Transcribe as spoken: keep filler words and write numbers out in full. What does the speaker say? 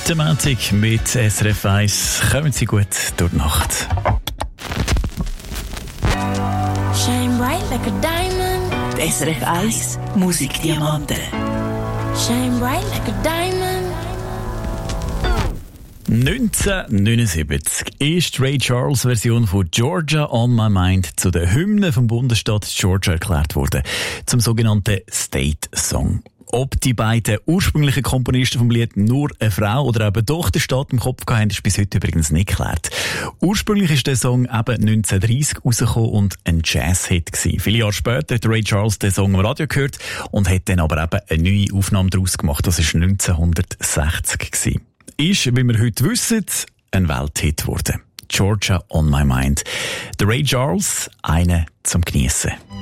Thematik mit S R F eins. Kommen Sie gut durch die Nacht. Shine bright like a diamond. S R F eins Musikdiamanten. Shine bright like a diamond. neunzehnhundertneunundsiebzig ist die Ray Charles Version von Georgia on My Mind zu der Hymne vom Bundesstaat Georgia erklärt worden, zum sogenannten State Song. Ob die beiden ursprünglichen Komponisten vom Lied nur eine Frau oder eben doch den Staat im Kopf hatten, ist bis heute übrigens nicht geklärt. Ursprünglich ist der Song eben neunzehnhundertdreissig rausgekommen und ein Jazz-Hit gewesen. Viele Jahre später hat Ray Charles den Song am Radio gehört und hat dann aber eben eine neue Aufnahme daraus gemacht. Das war neunzehnhundertsechzig gewesen. Ist, wie wir heute wissen, ein Welthit geworden. Georgia on My Mind. Der Ray Charles, einer zum Geniessen.